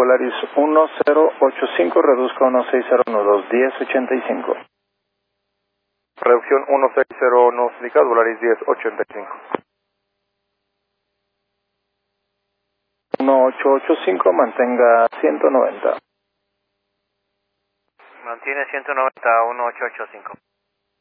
Volaris 1085, reduzca 1601, 1085. Reducción 160 no indicado, Volaris 1085. 1885, mantenga 190. Mantiene 190, 1885.